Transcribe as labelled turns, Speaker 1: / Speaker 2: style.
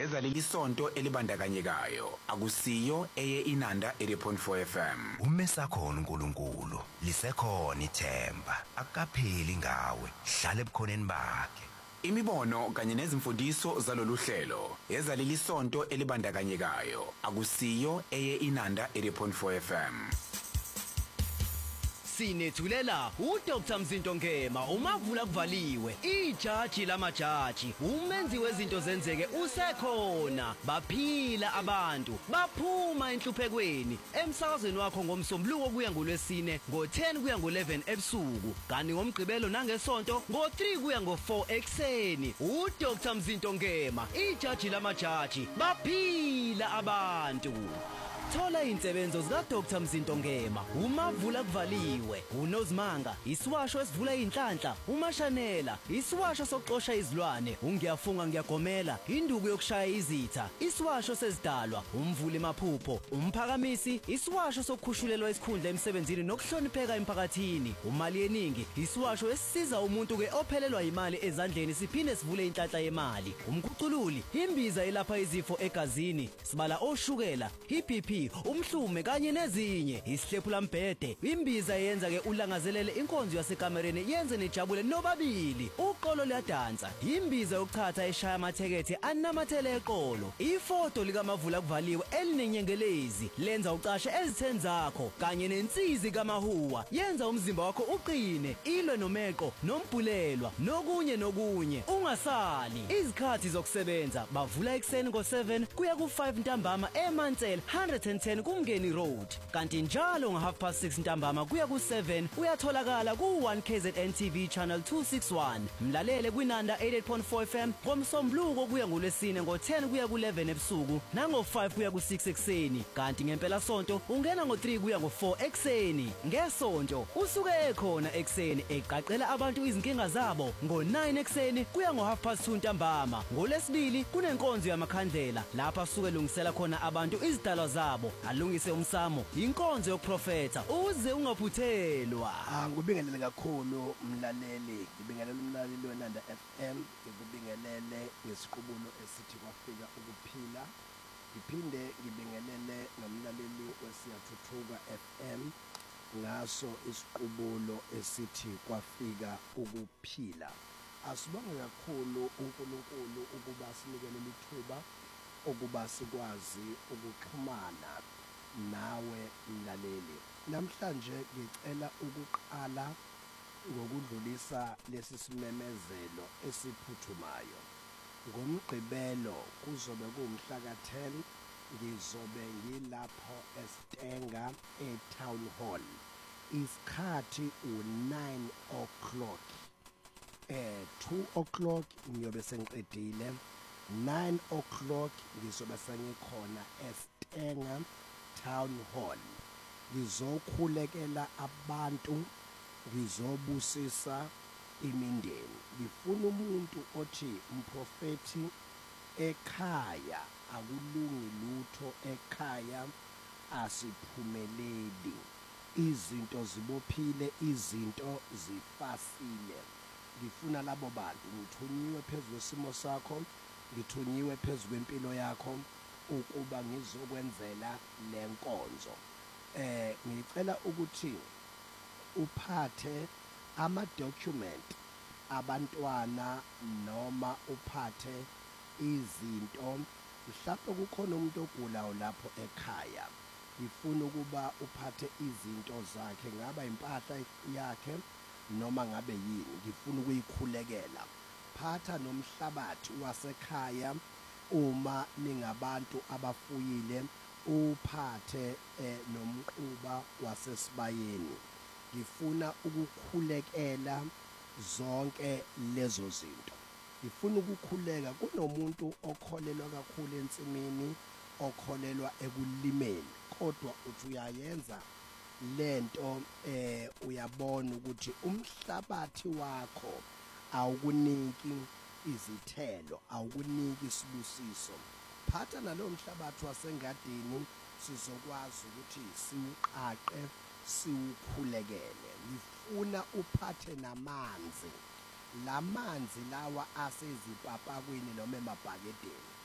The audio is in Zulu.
Speaker 1: ezaleli sonto elibandakanyekayo akusiyo eye Inanda 80.4 FM.
Speaker 2: Umesakhona uNkulunkulu lisekhona ithemba akapheli ngawe hlale ebukhoneni bakhe.
Speaker 1: Imibono kanye nezimfundiso zalolu hlelo ezaleli sonto elibandakanyekayo akusiyo eye Inanda 80.4 FM.
Speaker 3: Sinethulela uDr Mzinto Ngema umavula kuvaliwe ijaji lamajaji umenzi wezinto zenzeke usekhona baphila abantu baphuma enhluphekweni emsakazweni wakho ngomsombuluko kuya ngoLwesine ngo10 kuya ngo11 ebusuku kanti ngomgqibelo nangesonto ngo3 kuya ngo4 ekseni uDr Mzinto Ngema ijaji lamajaji baphila abantu. Thola insebenzo zika Dr Mzinto Ngema umavula kuvaliwe uNozimanga isiwasho esivula inhlanhla uMashanela isiwasho sokuxosha izilwane ungiyafunga ngiyagomela induku yokushaya izitha isiwasho sezidalwa umvuli maphupho umphakamisi isiwasho sokukhushulelwa isikhundla emsebenzini nokuhlonipheka emphakathini umali yeningi isiwasho esisiza umuntu ke ophelelwa imali ezandleni siphinde sivule inhlanhla yemali umkhucululi imbiza elapha izifo egazini sibala oshukela iBP umhlume kanye nezinye isihlephula mbhede imbiza yenza ke ulangazelele inkonzo yasekamereni yenze nejabule nobabili uqolo liyadansa imbiza yokuthatha eshaya amathekethe anamathele eqolo ifoto likamavula kuvaliwe elinenyengelezi lenza ucashe ezitheni zakho kanye nensizi kamahuwa yenza umzimba wakho uqine ilwe nomeqo nombhulelwa nokunye ungasali izikhathi zokusebenza bavula ekseni ngo7 kuya ku5 ntambama eMansel 110 kuMngeni Road kanti njalo ngo6:30 ntambama kuya ku7 uyatholakala ku1 KZN TV channel 261 mlalele kwinanda 88.4 FM ngomsombuluko kuya ngoLwesine ngo10 kuya ku11 ebusuku nango5 kuya ku6 ekseni kanti ngempela sonto ungena ngo3 kuya ngo4 ekseni ngesonto usuke ekhona ekseni eqaqela abantu izinkinga zabo ngo9 ekseni kuya ngo2:30 ntambama ngoLesibili kunenkonzo yamakhandlela lapha suke lungisela khona abantu izidalwa zabo alungise umsamo inkonzo yokuprofeta uze ungaphuthelwa.
Speaker 4: Ngibingelele kakhulu umlaleli ngibingelele umlaleli weNanda FM ngibingelele ngesiqubulo esithi kwafika ukuphila ngiphinde ngibingelele nomlaleli wesiyathuthuka FM ngaso isiqubulo esithi kwafika ukuphila. Asibonge kakhulu uNkulunkulu ukuba sinikele lithuba ukuba sikwazi ukuxhumana nawe mlaleli. Namhlanje ngicela ukuqala ngokudlulisa lesi simemezelo esiphuthumayo. Ngomgqibelo kuzobe kumhla ka10 ngizobe ngilapho eStenga eTown Hall. Isikhathi u9 o'clock. 2 o'clock ngiyobe sengiqedile 9 o'clock ngizobe sengikhona eStenga Town Hall ngizokhulekela abantu ngizobusisa imindeni ngifuna umuntu othi umprofeti ekhaya akulungi lutho ekhaya asiphumeleli izinto zibophile izinto zifasile ngifuna labo bantu ngithunyiwe phezulu kwesimo sakho ngithunyiwe phezulu kwempilo yakho ukuba ngizokwenzela lenkonzo ngicela ukuthi uphathe ama document abantwana noma uphathe izinto mhlawumbe kukhona umuntu ogulayo lapho ekhaya ngifuna ukuba uphathe izinto zakhe ngaba impahla yakhe noma ngabe yini ngifuna ukuyikhulekela phatha nomhlabathi wasekhaya uma ningabantu abafuyile uphathe nomquba wasesibayeni ngifuna ukukhulekela zonke lezo zinto ngifuna ukukhuleka kunomuntu okholelwa kakhulu ensimini okholelwa ekulimeni kodwa uthi uyayenza lento uyabona ukuthi umhlabathi wakho awukuniki izithelo awukuniki isibusiso phatha nalo mhlabathi wasengadini sizokwazi ukuthi siuqaqe siukhulekele ngifuna uphathe namanzi lamanzi lawa asezipapakweni noma emabhakedeni